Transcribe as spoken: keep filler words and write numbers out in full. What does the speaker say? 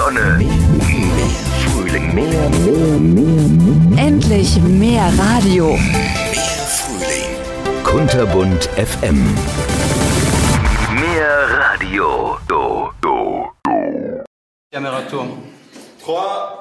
Sonne, mehr Frühling, mehr, mehr, mehr, mehr. Endlich mehr Radio. Mehr Frühling. Kunterbunt F M. Mehr Radio. Do, do, do. Caméra tourne. trois